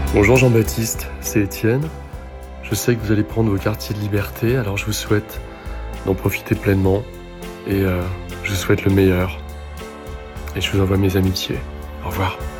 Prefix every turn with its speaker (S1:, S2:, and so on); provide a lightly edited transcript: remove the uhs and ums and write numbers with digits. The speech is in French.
S1: Bonjour Jean-Baptiste, c'est Étienne. Je sais que vous allez prendre vos quartiers de liberté, alors je vous souhaite d'en profiter pleinement et je vous souhaite le meilleur. Et je vous envoie mes amitiés. Au revoir.